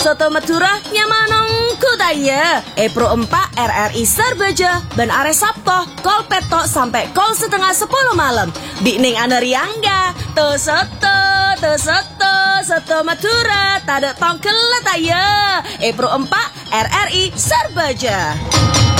Soto Madura nyamanong kudaya. Pro 4 RRI Sarbaja ben are Sabtoh kol petok sampai kol setengah 10 malam. Bikning anariangga. Soto Madura tada tongkel taya. Pro 4 RRI Sarbaja.